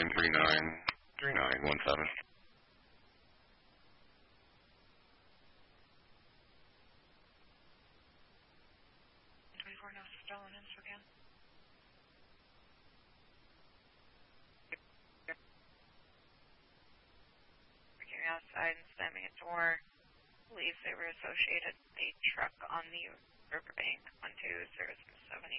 393917. 24 now stolen in Spokane. Working outside and slamming a door. Believe they were associated with a truck on the riverbank on 207